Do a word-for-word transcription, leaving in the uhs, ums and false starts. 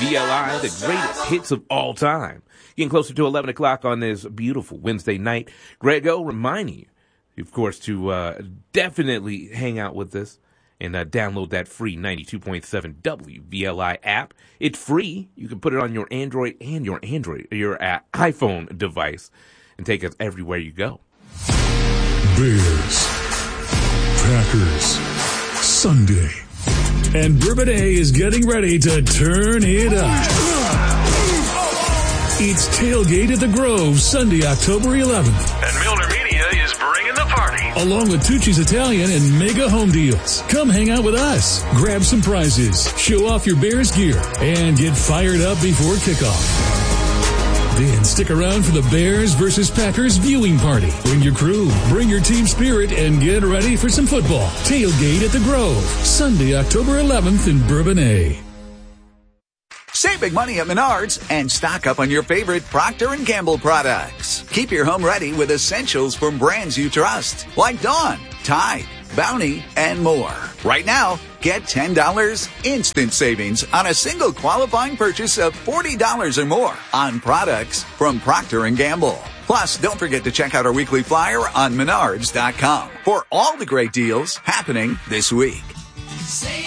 V L I, the greatest hits of all time. Getting closer to eleven o'clock on this beautiful Wednesday night. Grego reminding you, of course, to uh, definitely hang out with us and uh, download that free ninety-two point seven W V L I app. It's free. You can put it on your Android and your Android, your uh, iPhone device, and take us everywhere you go. Bears, Packers, Sunday. And Bourbonnais is getting ready to turn it up. It's Tailgate at the Grove, Sunday, October eleventh. And Milner Media is bringing the party. Along with Tucci's Italian and Mega Home Deals. Come hang out with us, grab some prizes, show off your Bears gear, and get fired up before kickoff. Then stick around for the Bears versus Packers viewing party. Bring your crew, bring your team spirit, and get ready for some football. Tailgate at the Grove, Sunday, October eleventh in Bourbonnais. Save big money at Menards and stock up on your favorite Procter and Gamble products. Keep your home ready with essentials from brands you trust, like Dawn, Tide, Bounty, and more. Right now, get ten dollars instant savings on a single qualifying purchase of forty dollars or more on products from Procter and Gamble. Plus, don't forget to check out our weekly flyer on menards dot com for all the great deals happening this week.